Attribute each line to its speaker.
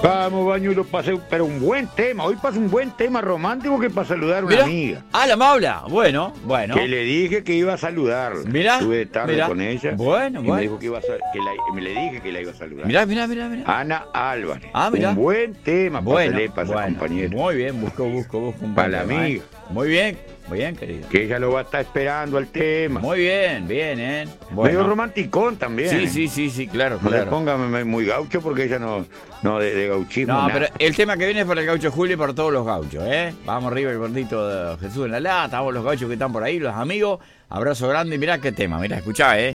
Speaker 1: Vamos, Bañuelo, pasé, pero un buen tema. Hoy pasa un buen tema romántico que para saludar a una
Speaker 2: Mirá.
Speaker 1: amiga.
Speaker 2: Ah, la Maula. Bueno.
Speaker 1: Que le dije que iba a saludar.
Speaker 2: Mirá,
Speaker 1: Estuve de tarde
Speaker 2: mirá.
Speaker 1: con ella.
Speaker 2: Bueno,
Speaker 1: y
Speaker 2: bueno.
Speaker 1: me dijo que iba a me le dije que la iba a saludar.
Speaker 2: Mirá.
Speaker 1: Ana Álvarez.
Speaker 2: Ah, mirá.
Speaker 1: Un buen tema
Speaker 2: Bueno,
Speaker 1: para esa compañera.
Speaker 2: muy bien, busco un
Speaker 1: Para la
Speaker 2: buen tema,
Speaker 1: amiga.
Speaker 2: Muy bien, querido.
Speaker 1: Que ella lo va a estar esperando al tema.
Speaker 2: Muy bien,
Speaker 1: Medio romanticón también.
Speaker 2: Sí, claro,
Speaker 1: No le
Speaker 2: claro.
Speaker 1: ponga muy gaucho porque ella no de gauchismo.
Speaker 2: No,
Speaker 1: nada.
Speaker 2: pero el tema que viene es para el gaucho Julio y para todos los gauchos, ¿eh? Vamos arriba el gordito de Jesús en la lata, vamos los gauchos que están por ahí, los amigos. Abrazo grande y mirá qué tema, mirá, escuchá, ¿eh?